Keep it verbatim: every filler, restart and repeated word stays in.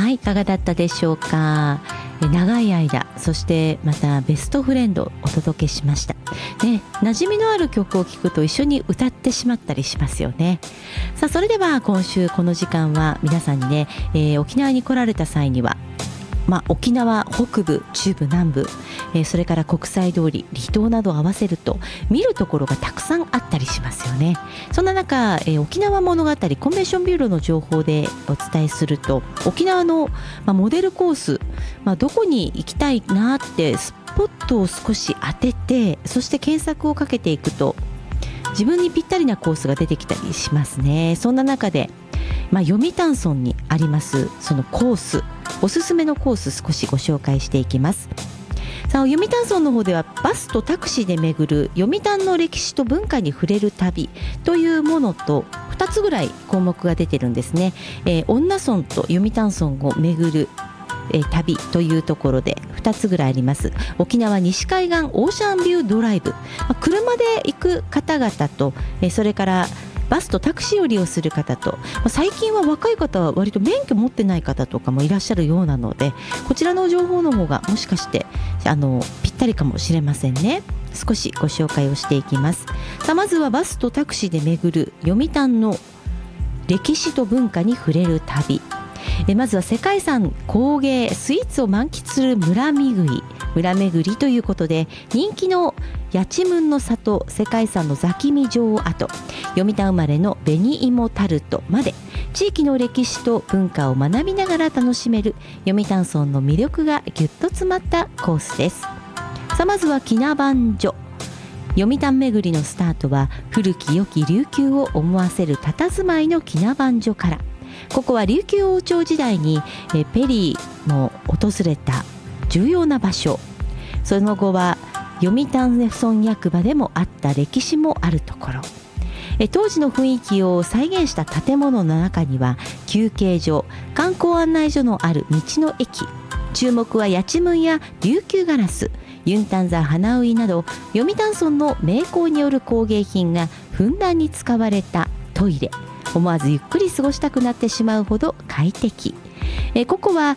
はい、いかがだったでしょうか。長い間、そしてまたベストフレンドをお届けしました、ね、馴染みのある曲を聴くと一緒に歌ってしまったりしますよね。さあ、それでは今週この時間は皆さんにね、えー、沖縄に来られた際にはまあ、沖縄北部、中部、南部、えー、それから国際通り、離島などを合わせると見るところがたくさんあったりしますよね。そんな中、えー、沖縄物語コンベンションビューローの情報でお伝えすると、沖縄の、まあ、モデルコース、まあ、どこに行きたいなってスポットを少し当てて、そして検索をかけていくと自分にぴったりなコースが出てきたりしますね。そんな中で、まあ、読谷村にありますそのコース、おすすめのコース少しご紹介していきます。さあ、読谷村の方ではバスとタクシーで巡る読谷の歴史と文化に触れる旅というものとふたつぐらい項目が出てるんですね。えー、恩納村と読谷村を巡る、えー、旅というところでふたつぐらいあります。沖縄西海岸オーシャンビュードライブ、まあ、車で行く方々と、えー、それからバスとタクシーを利用する方と、最近は若い方は割と免許持ってない方とかもいらっしゃるようなので、こちらの情報の方がもしかしてあのぴったりかもしれませんね。少しご紹介をしていきます。さあ、まずはバスとタクシーで巡る読谷の歴史と文化に触れる旅。えまずは世界遺産工芸スイーツを満喫する村巡り村巡りということで、人気のやちむんの里、世界遺産の座喜味城跡、読谷生まれの紅芋タルトまで、地域の歴史と文化を学びながら楽しめる読谷村の魅力がぎゅっと詰まったコースです。さあ、まずはきなばん所。読谷巡りのスタートは古き良き琉球を思わせる佇まいのきなばん所から。ここは琉球王朝時代にえペリーも訪れた重要な場所。その後は読谷村役場でもあった歴史もあるところ。え当時の雰囲気を再現した建物の中には休憩所、観光案内所のある道の駅。注目はやちむんや琉球ガラス、ユンタンザ花ウイなど読谷村の名工による工芸品がふんだんに使われたトイレ。思わずゆっくり過ごしたくなってしまうほど快適。えここは